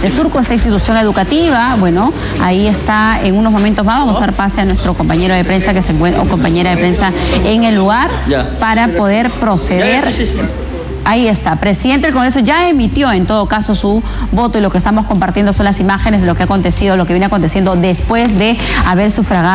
de Surco, esta institución educativa. Bueno, ahí está, en unos momentos más vamos a dar pase a nuestro compañero de prensa que se encuentra, o compañera de prensa en el lugar, para poder proceder. Ahí está, presidente del Congreso ya emitió en todo caso su voto, y lo que estamos compartiendo son las imágenes de lo que ha acontecido, lo que viene aconteciendo después de haber sufragado